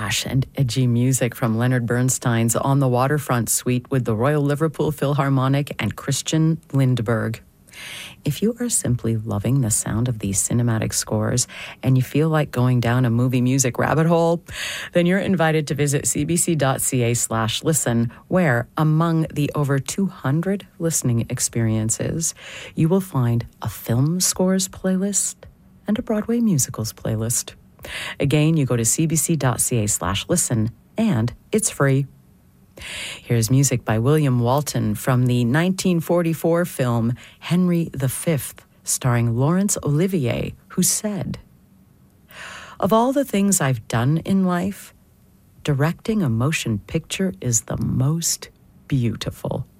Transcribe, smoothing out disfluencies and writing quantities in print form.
brash and edgy music from Leonard Bernstein's On the Waterfront Suite with the Royal Liverpool Philharmonic and Christian Lindberg. If you are simply loving the sound of these cinematic scores and you feel like going down a movie music rabbit hole, then you're invited to visit cbc.ca/listen, where, among the over 200 listening experiences, you will find a film scores playlist and a Broadway musicals playlist. Again, you go to cbc.ca/listen, and it's free. Here's music by William Walton from the 1944 film Henry V, starring Laurence Olivier, who said, "Of all the things I've done in life, directing a motion picture is the most beautiful."